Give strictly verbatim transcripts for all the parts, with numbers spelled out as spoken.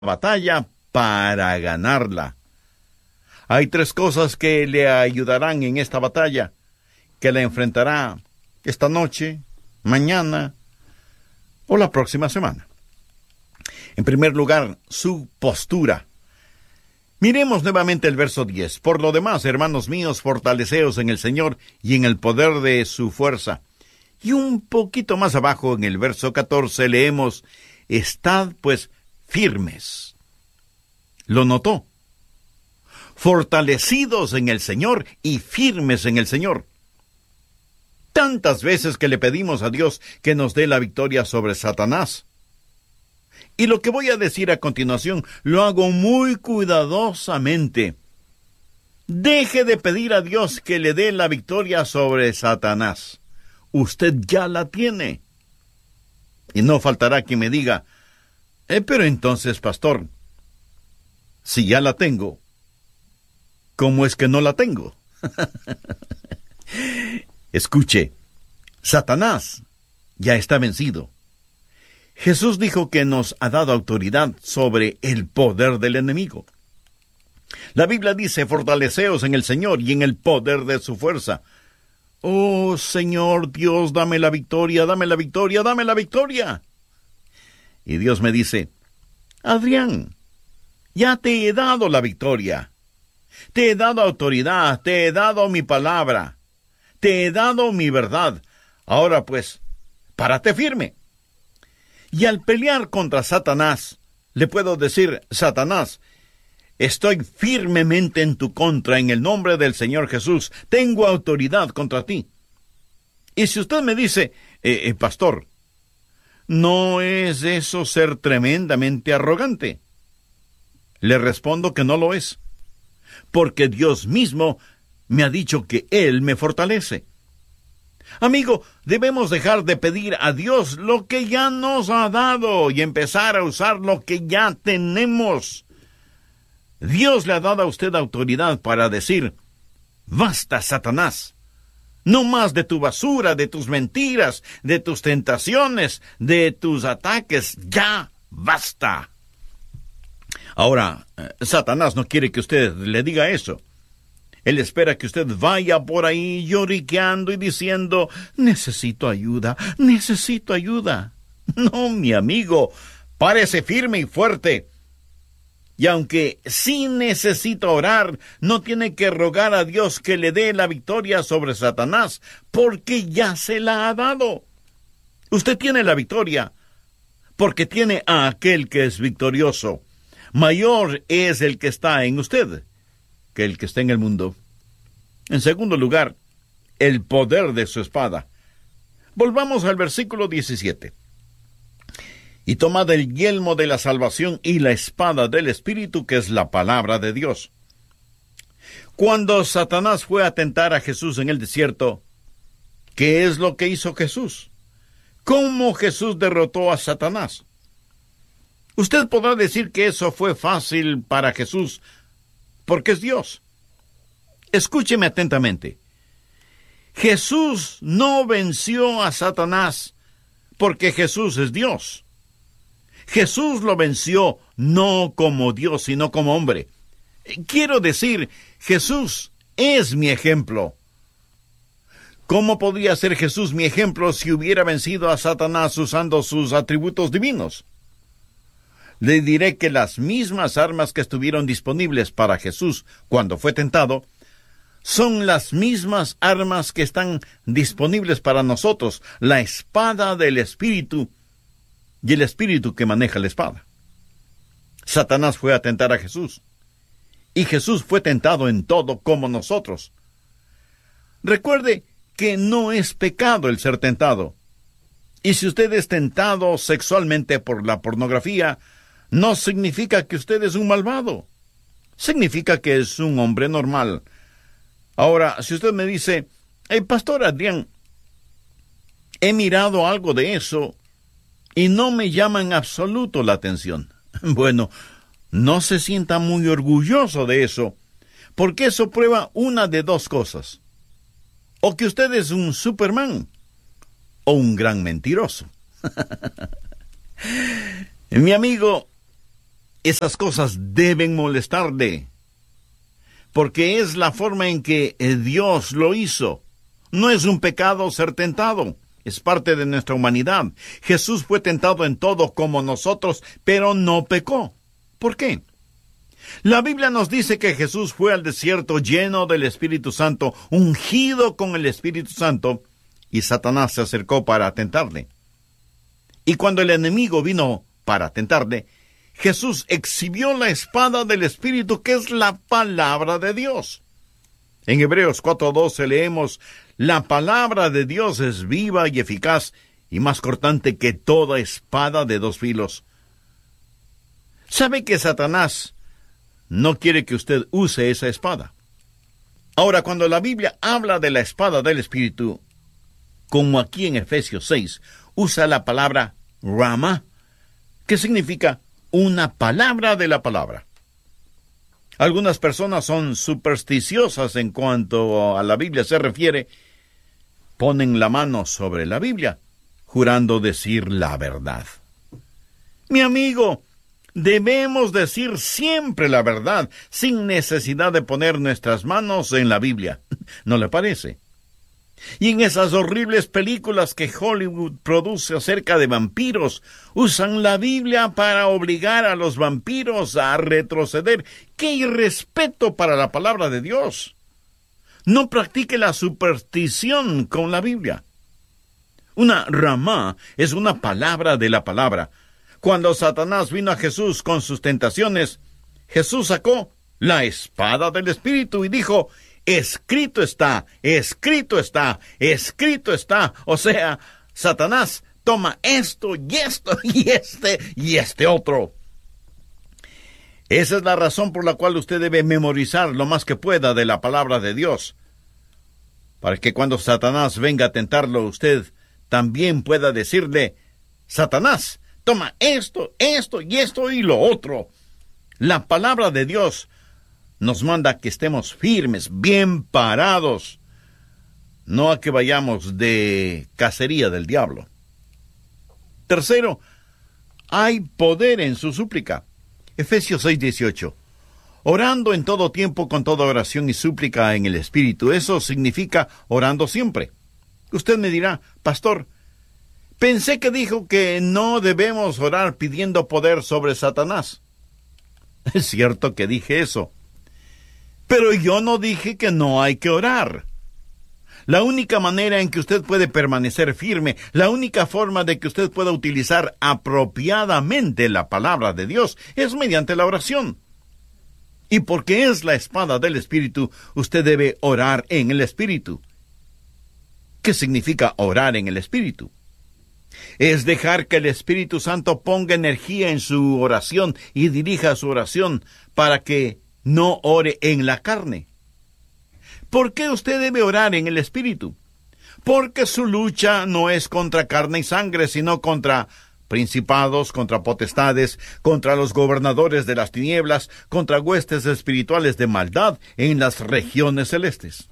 batalla para ganarla. Hay tres cosas que le ayudarán en esta batalla, que la enfrentará esta noche, mañana o la próxima semana. En primer lugar, su postura. Miremos nuevamente el verso diez. Por lo demás, hermanos míos, fortaleceos en el Señor y en el poder de su fuerza. Y un poquito más abajo, en el verso catorce, leemos, estad pues firmes. ¿Lo notó? Fortalecidos en el Señor y firmes en el Señor. Tantas veces que le pedimos a Dios que nos dé la victoria sobre Satanás. Y lo que voy a decir a continuación lo hago muy cuidadosamente. Deje de pedir a Dios que le dé la victoria sobre Satanás. Usted ya la tiene. Y no faltará quien me diga, eh, pero entonces, pastor, si ya la tengo, ¿cómo es que no la tengo? Escuche, Satanás ya está vencido. Jesús dijo que nos ha dado autoridad sobre el poder del enemigo. La Biblia dice, fortaleceos en el Señor y en el poder de su fuerza. Oh, Señor Dios, dame la victoria, dame la victoria, dame la victoria. Y Dios me dice, Adrián, ya te he dado la victoria. Te he dado autoridad, te he dado mi palabra, te he dado mi verdad. Ahora pues, párate firme. Y al pelear contra Satanás, le puedo decir, Satanás, estoy firmemente en tu contra en el nombre del Señor Jesús. Tengo autoridad contra ti. Y si usted me dice, eh, eh, pastor, ¿no es eso ser tremendamente arrogante? Le respondo que no lo es. Porque Dios mismo me ha dicho que Él me fortalece. Amigo, debemos dejar de pedir a Dios lo que ya nos ha dado y empezar a usar lo que ya tenemos. Dios le ha dado a usted autoridad para decir, basta, Satanás. No más de tu basura, de tus mentiras, de tus tentaciones, de tus ataques. Ya basta. Ahora, Satanás no quiere que usted le diga eso. Él espera que usted vaya por ahí lloriqueando y diciendo, necesito ayuda, necesito ayuda. No, mi amigo, párese firme y fuerte. Y aunque sí necesita orar, no tiene que rogar a Dios que le dé la victoria sobre Satanás, porque ya se la ha dado. Usted tiene la victoria, porque tiene a aquel que es victorioso. Mayor es el que está en usted que el que está en el mundo. En segundo lugar, el poder de su espada. Volvamos al versículo diecisiete. Y tomad el yelmo de la salvación y la espada del Espíritu, que es la palabra de Dios. Cuando Satanás fue a tentar a Jesús en el desierto, ¿qué es lo que hizo Jesús? ¿Cómo Jesús derrotó a Satanás? Usted podrá decir que eso fue fácil para Jesús, porque es Dios. Escúcheme atentamente. Jesús no venció a Satanás porque Jesús es Dios. Jesús lo venció no como Dios, sino como hombre. Quiero decir, Jesús es mi ejemplo. ¿Cómo podría ser Jesús mi ejemplo si hubiera vencido a Satanás usando sus atributos divinos? Le diré que las mismas armas que estuvieron disponibles para Jesús cuando fue tentado, son las mismas armas que están disponibles para nosotros, la espada del Espíritu y el Espíritu que maneja la espada. Satanás fue a tentar a Jesús, y Jesús fue tentado en todo como nosotros. Recuerde que no es pecado el ser tentado, y si usted es tentado sexualmente por la pornografía, no significa que usted es un malvado. Significa que es un hombre normal. Ahora, si usted me dice, hey, Pastor Adrián, he mirado algo de eso y no me llama en absoluto la atención. Bueno, no se sienta muy orgulloso de eso, porque eso prueba una de dos cosas. O que usted es un Superman, o un gran mentiroso. Mi amigo, Esas cosas deben molestarle, porque es la forma en que Dios lo hizo. No es un pecado ser tentado, es parte de nuestra humanidad. Jesús fue tentado en todo como nosotros, pero no pecó. ¿Por qué? La Biblia nos dice que Jesús fue al desierto lleno del Espíritu Santo, ungido con el Espíritu Santo, y Satanás se acercó para tentarle. Y cuando el enemigo vino para tentarle, Jesús exhibió la espada del Espíritu, que es la palabra de Dios. En Hebreos cuatro doce leemos: la palabra de Dios es viva y eficaz, y más cortante que toda espada de dos filos. ¿Sabe que Satanás no quiere que usted use esa espada? Ahora, cuando la Biblia habla de la espada del Espíritu, como aquí en Efesios seis, usa la palabra rama, que significa una palabra de la palabra. Algunas personas son supersticiosas en cuanto a la Biblia se refiere. Ponen la mano sobre la Biblia, jurando decir la verdad. Mi amigo, debemos decir siempre la verdad, sin necesidad de poner nuestras manos en la Biblia. ¿No le parece? Y en esas horribles películas que Hollywood produce acerca de vampiros, usan la Biblia para obligar a los vampiros a retroceder. ¡Qué irrespeto para la palabra de Dios! No practique la superstición con la Biblia. Una ramá es una palabra de la palabra. Cuando Satanás vino a Jesús con sus tentaciones, Jesús sacó la espada del Espíritu y dijo: escrito está, escrito está, escrito está. O sea, Satanás, toma esto y esto y este y este otro. Esa es la razón por la cual usted debe memorizar lo más que pueda de la palabra de Dios, para que cuando Satanás venga a tentarlo, usted también pueda decirle: Satanás, toma esto, esto y esto y lo otro. La palabra de Dios nos manda que estemos firmes, bien parados, no a que vayamos de cacería del diablo. Tercero, hay poder en su súplica. Efesios seis dieciocho. Orando en todo tiempo con toda oración y súplica en el Espíritu. Eso significa orando siempre. Usted me dirá: pastor, pensé que dijo que no debemos orar pidiendo poder sobre Satanás. Es cierto que dije eso, pero yo no dije que no hay que orar. La única manera en que usted puede permanecer firme, la única forma de que usted pueda utilizar apropiadamente la palabra de Dios, es mediante la oración. Y porque es la espada del Espíritu, usted debe orar en el Espíritu. ¿Qué significa orar en el Espíritu? Es dejar que el Espíritu Santo ponga energía en su oración y dirija su oración para que no ore en la carne. ¿Por qué usted debe orar en el Espíritu? Porque su lucha no es contra carne y sangre, sino contra principados, contra potestades, contra los gobernadores de las tinieblas, contra huestes espirituales de maldad en las regiones celestes.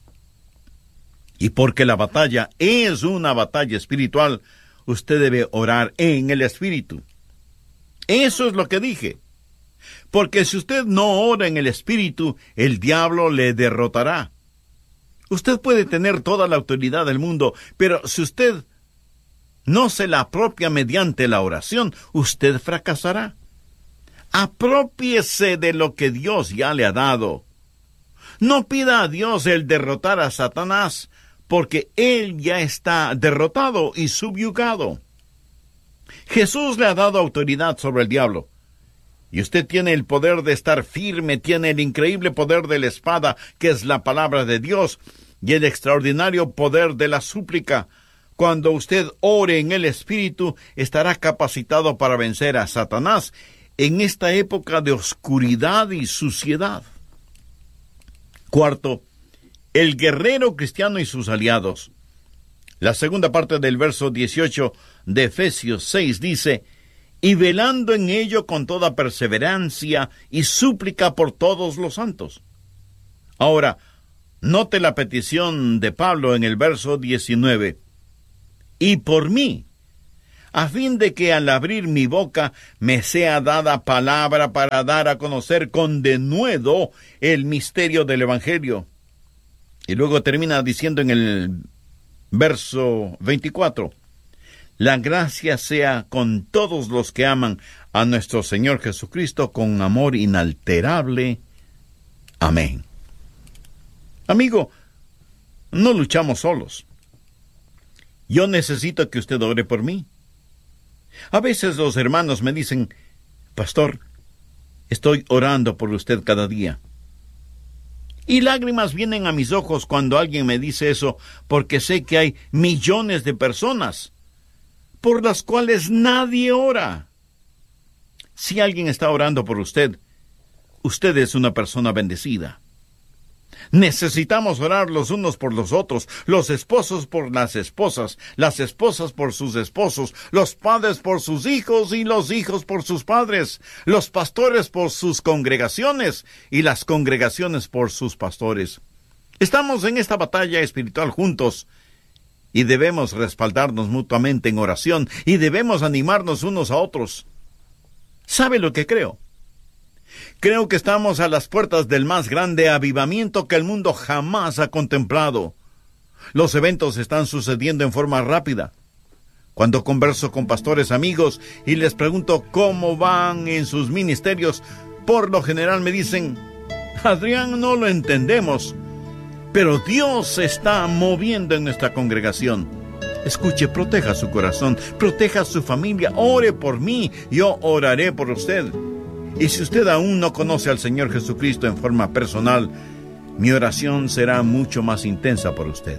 Y porque la batalla es una batalla espiritual, usted debe orar en el Espíritu. Eso es lo que dije. Porque si usted no ora en el Espíritu, el diablo le derrotará. Usted puede tener toda la autoridad del mundo, pero si usted no se la apropia mediante la oración, usted fracasará. Aprópiese de lo que Dios ya le ha dado. No pida a Dios el derrotar a Satanás, porque él ya está derrotado y subyugado. Jesús le ha dado autoridad sobre el diablo. Y usted tiene el poder de estar firme, tiene el increíble poder de la espada, que es la palabra de Dios, y el extraordinario poder de la súplica. Cuando usted ore en el Espíritu, estará capacitado para vencer a Satanás en esta época de oscuridad y suciedad. Cuarto, el guerrero cristiano y sus aliados. La segunda parte del verso dieciocho de Efesios seis dice: y velando en ello con toda perseverancia y súplica por todos los santos. Ahora, note la petición de Pablo en el verso diecinueve. Y por mí, a fin de que al abrir mi boca me sea dada palabra para dar a conocer con denuedo el misterio del Evangelio. Y luego termina diciendo en el verso veinticuatro, la gracia sea con todos los que aman a nuestro Señor Jesucristo con amor inalterable. Amén. Amigo, no luchamos solos. Yo necesito que usted ore por mí. A veces los hermanos me dicen, pastor, estoy orando por usted cada día. Y lágrimas vienen a mis ojos cuando alguien me dice eso, porque sé que hay millones de personas por las cuales nadie ora. Si alguien está orando por usted, usted es una persona bendecida. Necesitamos orar los unos por los otros, los esposos por las esposas, las esposas por sus esposos, los padres por sus hijos y los hijos por sus padres, los pastores por sus congregaciones y las congregaciones por sus pastores. Estamos en esta batalla espiritual juntos y debemos respaldarnos mutuamente en oración y debemos animarnos unos a otros. ¿Sabe lo que creo? Creo que estamos a las puertas del más grande avivamiento que el mundo jamás ha contemplado. Los eventos están sucediendo en forma rápida. Cuando converso con pastores amigos y les pregunto cómo van en sus ministerios, por lo general me dicen, Adrián, no lo entendemos, pero Dios se está moviendo en nuestra congregación. Escuche, proteja su corazón, proteja su familia, ore por mí, yo oraré por usted. Y si usted aún no conoce al Señor Jesucristo en forma personal, mi oración será mucho más intensa por usted.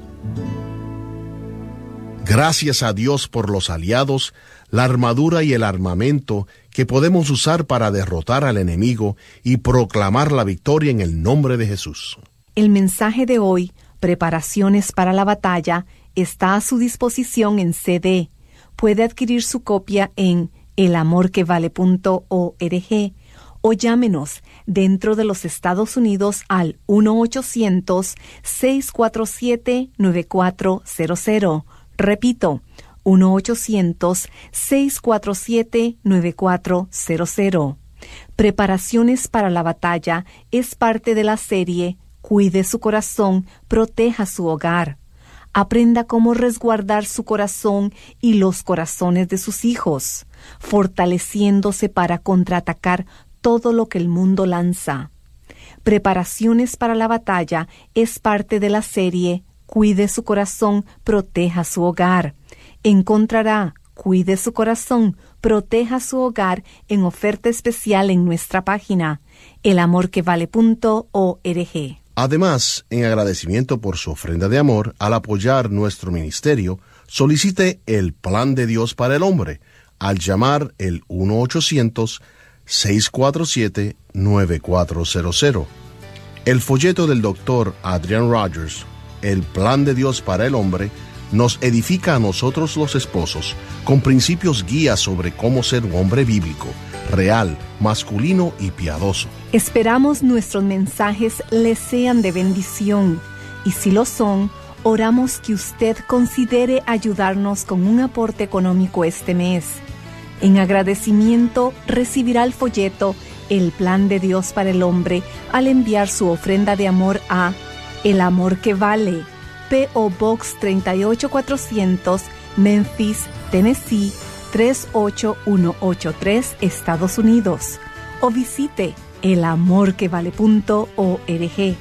Gracias a Dios por los aliados, la armadura y el armamento que podemos usar para derrotar al enemigo y proclamar la victoria en el nombre de Jesús. El mensaje de hoy, Preparaciones para la Batalla, está a su disposición en C D. Puede adquirir su copia en el amor que vale punto org o llámenos dentro de los Estados Unidos al uno ochocientos, seis cuatro siete, nueve cuatro cero cero. Repito, uno ochocientos, seis cuatro siete, nueve cuatro cero cero. Preparaciones para la Batalla es parte de la serie Cuide su corazón, proteja su hogar. Aprenda cómo resguardar su corazón y los corazones de sus hijos, fortaleciéndose para contraatacar todo lo que el mundo lanza. Preparaciones para la Batalla es parte de la serie Cuide su corazón, proteja su hogar. Encontrará Cuide su corazón, proteja su hogar en oferta especial en nuestra página, el amor que vale punto org. Además, en agradecimiento por su ofrenda de amor, al apoyar nuestro ministerio, solicite el Plan de Dios para el Hombre al llamar el uno ochocientos, seis cuatro siete, nueve cuatro cero cero. El folleto del doctor Adrian Rogers, El Plan de Dios para el Hombre, nos edifica a nosotros los esposos con principios guías sobre cómo ser un hombre bíblico, real, masculino y piadoso. Esperamos nuestros mensajes les sean de bendición, y si lo son, oramos que usted considere ayudarnos con un aporte económico este mes. En agradecimiento recibirá el folleto El Plan de Dios para el Hombre al enviar su ofrenda de amor a El Amor que Vale, P O Box treinta y ocho cuatrocientos, Memphis, Tennessee tres ocho uno ocho tres, Estados Unidos, o visite el amor que vale punto org.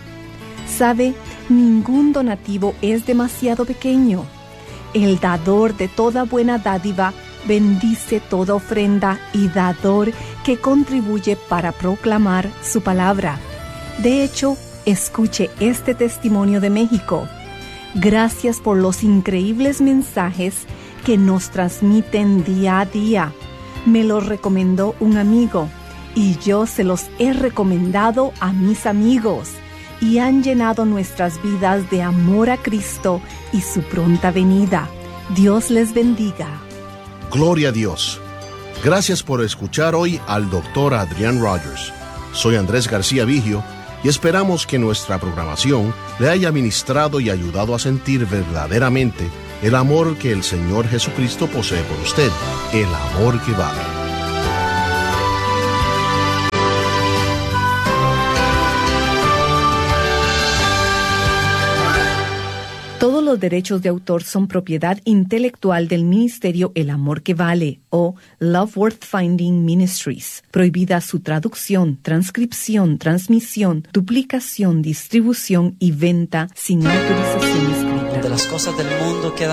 Sabe, ningún donativo es demasiado pequeño. El dador de toda buena dádiva bendice toda ofrenda y dador que contribuye para proclamar su palabra. De hecho, escuche este testimonio de México. Gracias por los increíbles mensajes que nos transmiten día a día. Me los recomendó un amigo y yo se los he recomendado a mis amigos y han llenado nuestras vidas de amor a Cristo y su pronta venida. Dios les bendiga. Gloria a Dios. Gracias por escuchar hoy al doctor Adrian Rogers. Soy Andrés García Vigio y esperamos que nuestra programación le haya ministrado y ayudado a sentir verdaderamente el amor que el Señor Jesucristo posee por usted, el amor que vale. Todos los derechos de autor son propiedad intelectual del Ministerio El Amor que Vale o Love Worth Finding Ministries. Prohibida su traducción, transcripción, transmisión, duplicación, distribución y venta sin autorización escrita. De las cosas del mundo quedan